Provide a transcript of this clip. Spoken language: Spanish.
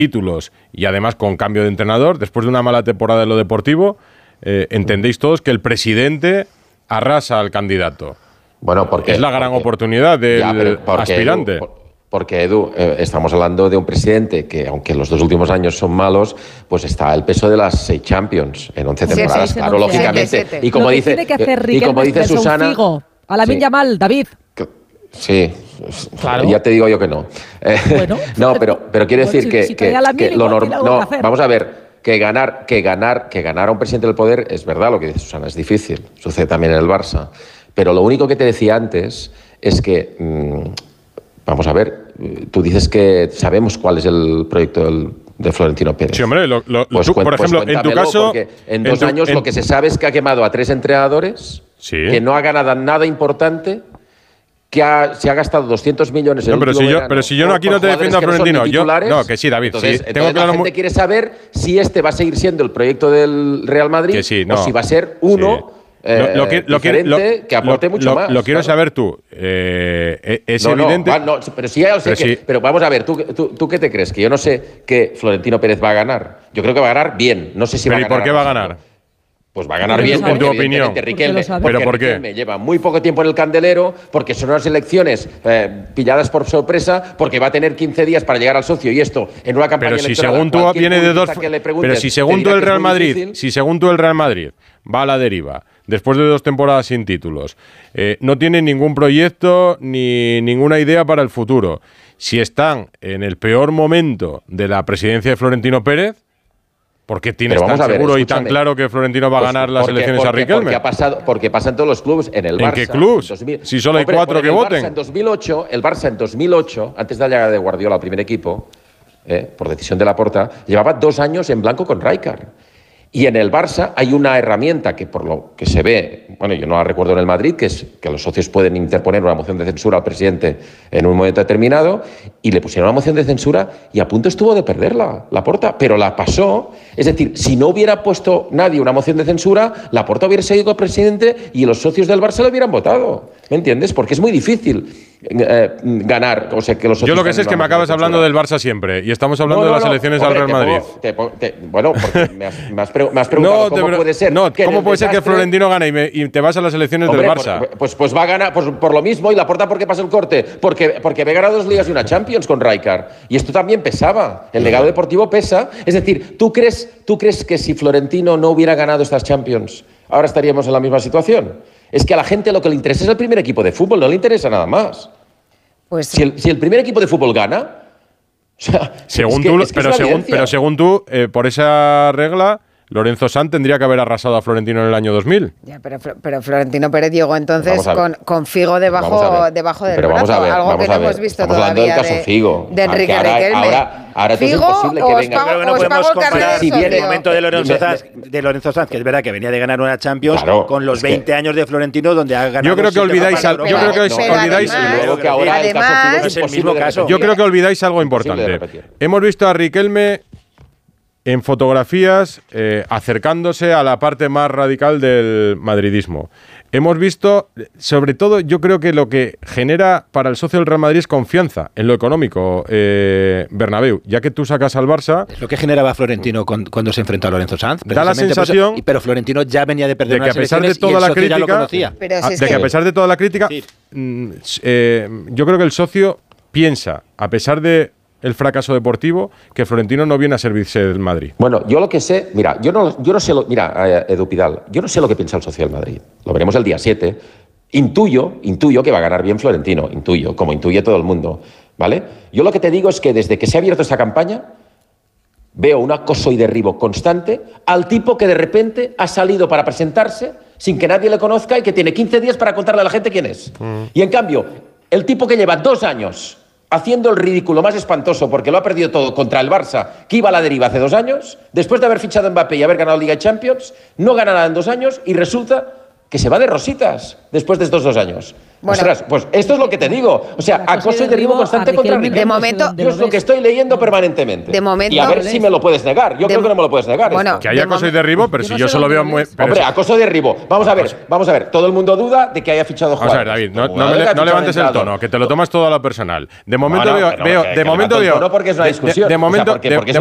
títulos y además con cambio de entrenador, después de una mala temporada en lo deportivo, entendéis todos que el presidente arrasa al candidato. Bueno, porque es la gran oportunidad del aspirante. Porque, Edu, estamos hablando de un presidente que, aunque los 2 últimos años son malos, pues está al peso de las 6 Champions en 11 temporadas, sí, claro, lógicamente. Y como dice, tiene que hacer Riquelme Susana, un figo a Lamine Yamal, David. Sí, claro. Ya te digo yo que no. Bueno, no, pero quiero decir que lo normal. No, vamos a ver. Que ganar a un presidente del poder es verdad lo que dice Susana, es difícil. Sucede también en el Barça. Pero lo único que te decía antes es que, vamos a ver, tú dices que sabemos cuál es el proyecto de Florentino Pérez. Sí, hombre, por ejemplo, en tu caso... Porque en 2 años lo que se sabe es que ha quemado a 3 entrenadores, que no ha ganado nada importante, que se ha gastado 200 millones en pero si yo aquí no te defiendo a Florentino, no, que sí, David. Entonces la gente quiere saber si este va a seguir siendo el proyecto del Real Madrid o si va a ser uno diferente que aporte mucho más. Lo quiero saber tú. Es evidente. Pero sí, ya lo sé. Pero vamos a ver, ¿tú qué te crees? Que yo no sé que Florentino Pérez va a ganar. Yo creo que va a ganar bien. No sé si va a ganar. ¿Y por qué va a ganar? Pues va a ganar bien, en tu opinión. Riquelme, ¿Pero por qué? Riquelme lleva muy poco tiempo en el candelero, porque son unas elecciones pilladas por sorpresa, porque va a tener 15 días para llegar al socio y esto en una campaña electoral. Pero si según tú viene de 2, pero si según tú el Real Madrid, va a la deriva después de 2 temporadas sin títulos, no tiene ningún proyecto ni ninguna idea para el futuro. Si están en el peor momento de la presidencia de Florentino Pérez, ¿por qué tienes tan seguro y tan claro que Florentino va a ganar las elecciones a Riquelme? Porque pasa en todos los clubes. En el Barça. ¿En qué clubs? Si solo hay 4 que voten. El Barça en 2008, antes de la llegada de Guardiola al primer equipo, por decisión de Laporta, llevaba 2 años en blanco con Rijkaard. Y en el Barça hay una herramienta que, por lo que se ve, bueno, yo no la recuerdo en el Madrid, que es que los socios pueden interponer una moción de censura al presidente en un momento determinado, y le pusieron una moción de censura y a punto estuvo de perderla, Laporta, pero la pasó. Es decir, si no hubiera puesto nadie una moción de censura, Laporta hubiera seguido presidente y los socios del Barça lo hubieran votado. ¿Me entiendes? Porque es muy difícil ganar. O sea, que los yo lo que sé es que me acabas hablando del Barça siempre y estamos hablando de las elecciones al Real Madrid. Bueno, porque me has preguntado cómo puede ser. ¿Cómo puede ser que Florentino gane y te vas a las elecciones del Barça? Pues va a ganar por lo mismo. ¿Y Laporta por qué pasa el corte? Porque había ganado 2 ligas y una Champions con Rijkaard. Y esto también pesaba. El legado deportivo pesa. Es decir, ¿tú crees que si Florentino no hubiera ganado estas Champions, ahora estaríamos en la misma situación? Es que a la gente lo que le interesa es el primer equipo de fútbol, no le interesa nada más. Pues si el primer equipo de fútbol gana, o sea, según tú, por esa regla, Lorenzo Sanz tendría que haber arrasado a Florentino en el año 2000. Ya, pero Florentino Pérez llegó entonces con Figo debajo del brazo, algo que no hemos visto todavía de Enrique Riquelme. Ahora es imposible que venga. Pero no podemos comparar el momento de Lorenzo Sanz, que es verdad que venía de ganar una Champions, con los 20 años de Florentino, donde ha ganado. Yo creo que olvidáis algo importante. Hemos visto a Riquelme en fotografías acercándose a la parte más radical del madridismo. Hemos visto, sobre todo, yo creo que lo que genera para el socio del Real Madrid es confianza en lo económico, Bernabéu, ya que tú sacas al Barça. Es lo que generaba Florentino cuando se enfrentó a Lorenzo Sanz. Da la sensación, pero Florentino ya venía de perder de que a pesar de toda la crítica, que a pesar de toda la crítica, yo creo que el socio piensa, a pesar de el fracaso deportivo, que Florentino no viene a servirse del Madrid. Bueno, yo lo que sé, mira, yo no sé Edu Pidal, yo no sé lo que piensa el socio del Madrid. Lo veremos el día 7. Intuyo que va a ganar bien Florentino, como intuye todo el mundo, ¿vale? Yo lo que te digo es que desde que se ha abierto esta campaña, veo un acoso y derribo constante al tipo que de repente ha salido para presentarse sin que nadie le conozca y que tiene 15 días para contarle a la gente quién es. Y en cambio, el tipo que lleva 2 años haciendo el ridículo más espantoso porque lo ha perdido todo contra el Barça, que iba a la deriva hace 2 años, después de haber fichado a Mbappé y haber ganado Liga de Champions, no gana nada en 2 años y resulta que se va de rositas después de estos 2 años. Ostras, pues esto es lo que te digo. O sea, acoso y derribo constante contra Riquelme. De momento, yo es lo que estoy leyendo permanentemente. De momento, y a ver si me lo puedes negar. Yo creo que no me lo puedes negar. Bueno, que haya acoso y derribo, pero si yo solo veo muy. Hombre, acoso y derribo. Vamos a ver. Todo el mundo duda de que haya fichado Juan. Vamos a ver, David, no levantes el tono, que te lo tomas todo a lo personal. De momento veo. No, porque es una discusión. De momento.